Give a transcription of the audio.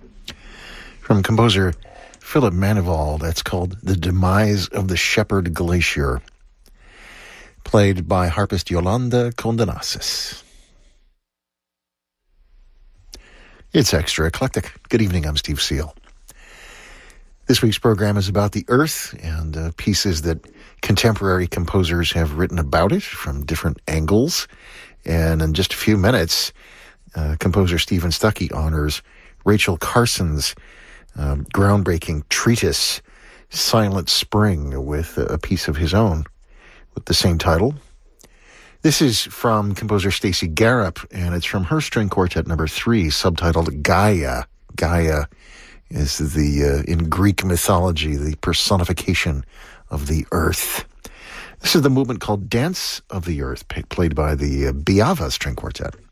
From composer Philip Manival, that's called The Demise of the Shepherd Glacier, played by harpist Yolanda Condenasis. It's Extra Eclectic. Good evening, I'm Steve Seal. This week's program is about the Earth and pieces that contemporary composers have written about it from different angles. And in just a few minutes, composer Stephen Stuckey honors Rachel Carson's groundbreaking treatise, Silent Spring, with a piece of his own with the same title. This is from composer Stacey Garup, and it's from her string quartet number 3, subtitled Gaia. Gaia is in Greek mythology, the personification of the earth. This is the movement called Dance of the Earth, played by the Biava string quartet.